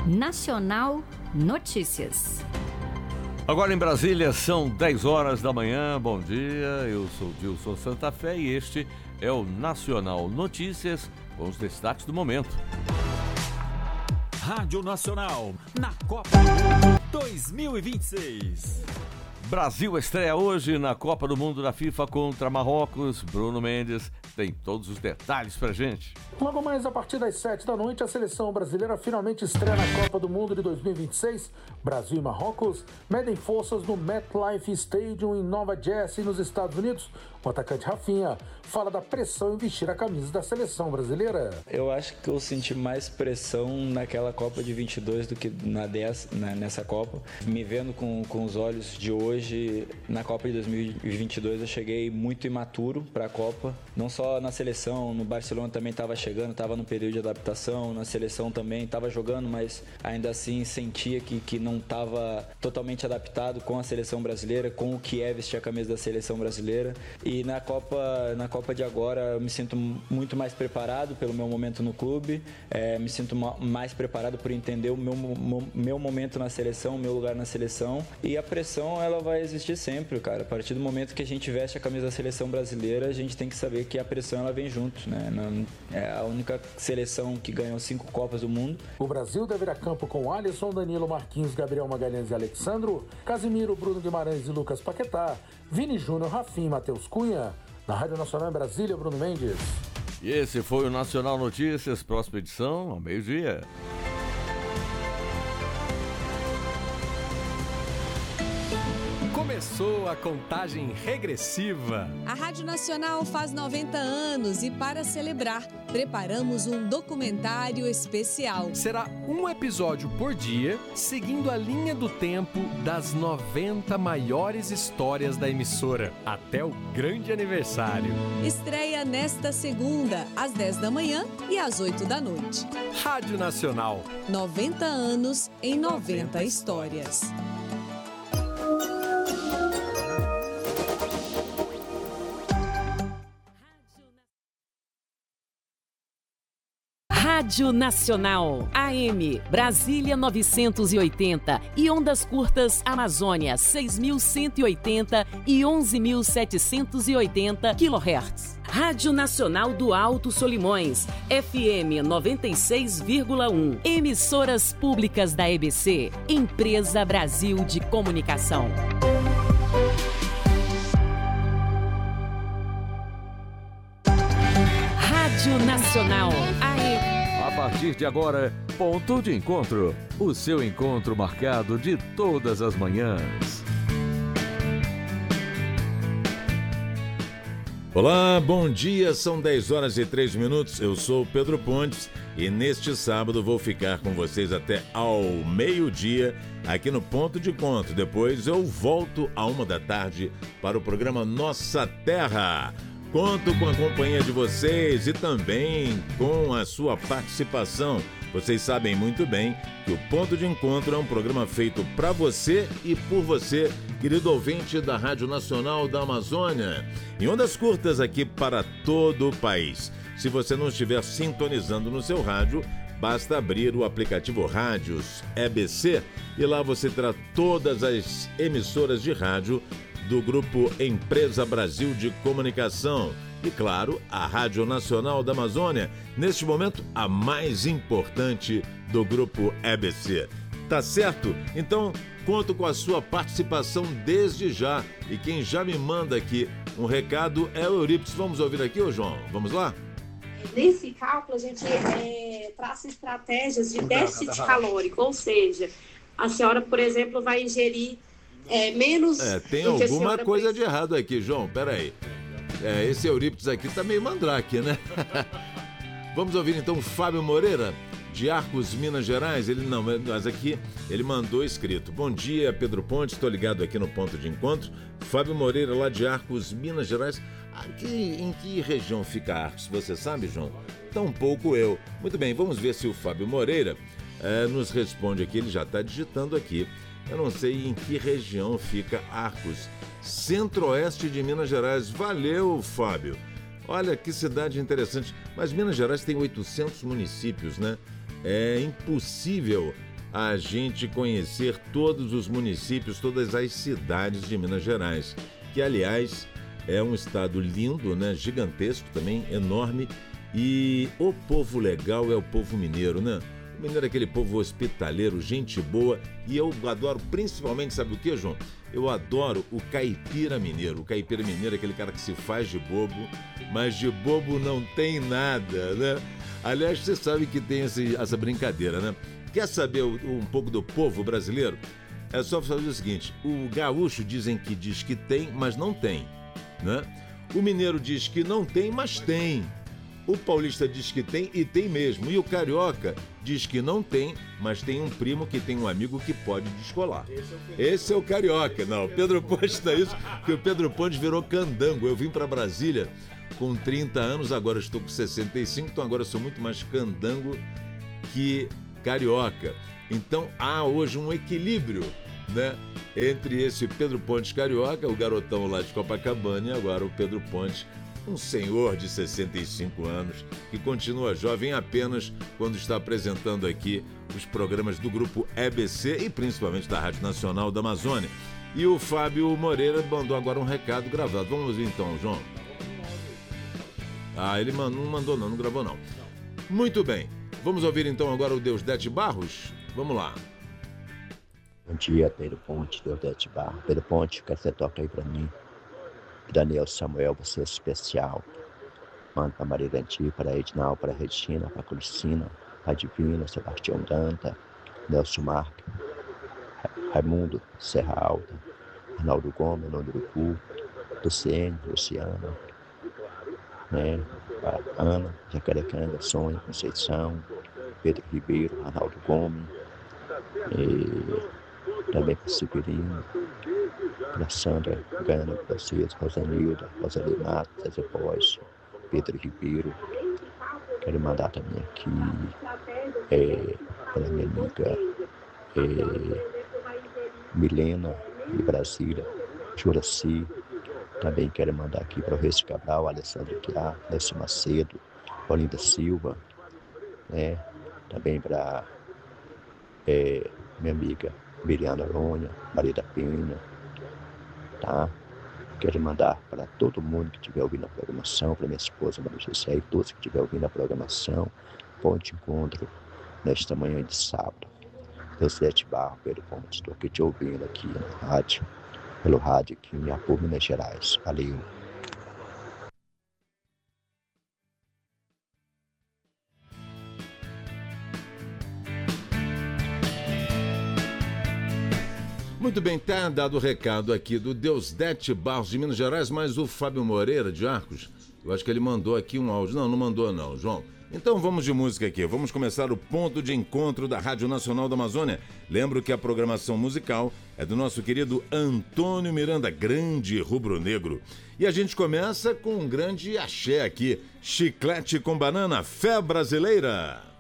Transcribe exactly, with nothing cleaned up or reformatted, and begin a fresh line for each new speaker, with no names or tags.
Nacional Notícias.
Agora em Brasília são dez horas da manhã, bom dia, eu sou Dilson Santa Fé e este é o Nacional Notícias com os destaques do momento.
Rádio Nacional, na Copa do Mundo dois mil e vinte e seis.
Brasil estreia hoje na Copa do Mundo da FIFA contra Marrocos. Bruno Mendes tem todos os detalhes pra gente.
Logo mais a partir das sete da noite, a seleção brasileira finalmente estreia na Copa do Mundo de dois mil e vinte e seis. Brasil e Marrocos medem forças no MetLife Stadium em Nova Jersey, nos Estados Unidos. O atacante Rafinha fala da pressão em vestir a camisa da seleção brasileira.
Eu acho que eu senti mais pressão naquela Copa de vinte e dois do que na dessa, na, nessa Copa. Me vendo com, com os olhos de hoje, na Copa de dois mil e vinte e dois eu cheguei muito imaturo para a Copa. Não só na seleção, no Barcelona também estava chegando, estava no período de adaptação, na seleção também estava jogando, mas ainda assim sentia que, que não estava totalmente adaptado com a seleção brasileira, com o que é vestir a camisa da seleção brasileira. E na Copa, na Copa de agora eu me sinto muito mais preparado pelo meu momento no clube, é, me sinto mais preparado por entender o meu, meu momento na seleção, o meu lugar na seleção, e a pressão ela vai existir sempre, cara. A partir do momento que a gente veste a camisa da seleção brasileira, a gente tem que saber que a pressão ela vem junto, né? Não, é a única seleção que ganhou cinco Copas do Mundo.
O Brasil deve ir a campo com Alisson, Danilo, Marquinhos, Gabriel Magalhães e Alexandro, Casimiro, Bruno Guimarães e Lucas Paquetá, Vini Júnior, Rafinha e Matheus Cunha. Na Rádio Nacional em Brasília, Bruno Mendes.
E esse foi o Nacional Notícias, próxima edição, ao meio-dia.
Começou a contagem regressiva.
A Rádio Nacional faz noventa anos e, para celebrar, preparamos um documentário especial.
Será um episódio por dia, seguindo a linha do tempo das noventa maiores histórias da emissora, até o grande aniversário.
Estreia nesta segunda, às dez da manhã e às oito da noite.
Rádio Nacional.
noventa anos em noventa histórias.
Rádio Nacional, A M, Brasília novecentos e oitenta e ondas curtas Amazônia seis mil cento e oitenta e onze mil setecentos e oitenta quilohertz. Rádio Nacional do Alto Solimões, F M noventa e seis vírgula um. Emissoras públicas da E B C, Empresa Brasil de Comunicação. Rádio Nacional, A M.
A partir de agora, ponto de encontro. O seu encontro marcado de todas as manhãs.
Olá, bom dia, são dez horas e três minutos, eu sou o Pedro Pontes e neste sábado vou ficar com vocês até ao meio-dia aqui no Ponto de Encontro. Depois eu volto à uma da tarde para o programa Nossa Terra. Conto com a companhia de vocês e também com a sua participação. Vocês sabem muito bem que o Ponto de Encontro é um programa feito para você e por você, querido ouvinte da Rádio Nacional da Amazônia, em ondas curtas aqui para todo o país. Se você não estiver sintonizando no seu rádio, basta abrir o aplicativo Rádios E B C e lá você terá todas as emissoras de rádio do Grupo Empresa Brasil de Comunicação e, claro, a Rádio Nacional da Amazônia, neste momento a mais importante do Grupo E B C. Tá certo? Então, conto com a sua participação desde já. E quem já me manda aqui um recado é o Eurípides. Vamos ouvir aqui, ô João? Vamos lá?
Nesse cálculo, a gente é, traça estratégias de déficit calórico, ou seja, a senhora, por exemplo, vai ingerir É, menos.
É, tem alguma coisa de errado aqui, João. Peraí. É, esse Eurípides aqui tá meio mandrake, né? Vamos ouvir então o Fábio Moreira, de Arcos, Minas Gerais. Ele não, mas aqui ele mandou escrito: bom dia, Pedro Pontes, estou ligado aqui no Ponto de Encontro. Fábio Moreira, lá de Arcos, Minas Gerais. Aqui, em que região fica Arcos? Você sabe, João? Tampouco eu. Muito bem, vamos ver se o Fábio Moreira é, nos responde aqui. Ele já está digitando aqui. Eu não sei em que região fica Arcos. Centro-oeste de Minas Gerais. Valeu, Fábio. Olha que cidade interessante. Mas Minas Gerais tem oitocentos municípios, né? É impossível a gente conhecer todos os municípios, todas as cidades de Minas Gerais, que, aliás, é um estado lindo, né? Gigantesco também, enorme, e o povo legal é o povo mineiro, né? O mineiro é aquele povo hospitaleiro, gente boa, e eu adoro principalmente, sabe o que, João? Eu adoro o caipira mineiro. O caipira mineiro é aquele cara que se faz de bobo, mas de bobo não tem nada, né? Aliás, você sabe que tem esse, essa brincadeira, né? Quer saber um pouco do povo brasileiro? É só fazer o seguinte, o gaúcho dizem que diz que tem, mas não tem, né? O mineiro diz que não tem, mas tem. O paulista diz que tem e tem mesmo. E o carioca diz que não tem, mas tem um primo que tem um amigo que pode descolar. Esse é o carioca. Não, o Pedro Pontes tá isso, porque o Pedro Pontes virou candango. Eu vim para Brasília com trinta anos, agora estou com sessenta e cinco, então agora eu sou muito mais candango que carioca. Então há hoje um equilíbrio, né, entre esse Pedro Pontes carioca, o garotão lá de Copacabana, e agora o Pedro Pontes, um senhor de sessenta e cinco anos, que continua jovem apenas quando está apresentando aqui os programas do Grupo E B C e principalmente da Rádio Nacional da Amazônia. E o Fábio Moreira mandou agora um recado gravado. Vamos ouvir então, João. Ah, ele não mandou não, não gravou não. Muito bem, vamos ouvir então agora o Deusdete Barros? Vamos lá.
Bom dia, Pedro Ponte, Deusdete Barros. Pedro Ponte, quer que você toca aí pra mim? Daniel Samuel, você é especial. Manda para Maria Ganti, para a Edinal, para a Regina, para a Cristina, para a Divina, Sebastião Danta, Nelson Marques, Raimundo, Serra Alta, Arnaldo Gomes, Nondurucu, Luciene, Luciana, né, para Ana, Jacarecanga, Sônia, Conceição, Pedro Ribeiro, Arnaldo Gomes, e também para Severino, para Sandra Gana, para vocês, Rosanilda, Rosalie Matos, Zé Pós, Pedro Ribeiro. Quero mandar também aqui é, para minha amiga é, Milena, de Brasília, Juraci. Também quero mandar aqui para o Reis Cabral, Alessandro Guiar, Nelson Macedo, Olinda Silva, né? Também para é, minha amiga Miriana Aronha, Maria da Penha, tá? Quero mandar para todo mundo que estiver ouvindo a programação, para minha esposa Maria José e todos que estiver ouvindo a programação, ponto de encontro nesta manhã de sábado. Deusdete Barros, Pedro Pontes, estou aqui te ouvindo aqui na rádio, pelo rádio aqui em Apu, Minas Gerais. Valeu.
Muito bem, tá dado o recado aqui do Deusdete Barros de Minas Gerais, mas o Fábio Moreira de Arcos, eu acho que ele mandou aqui um áudio. Não, não mandou não, João. Então vamos de música aqui. Vamos começar o ponto de encontro da Rádio Nacional da Amazônia. Lembro que a programação musical é do nosso querido Antônio Miranda, grande rubro-negro. E a gente começa com um grande axé aqui, Chiclete com Banana, Fé Brasileira.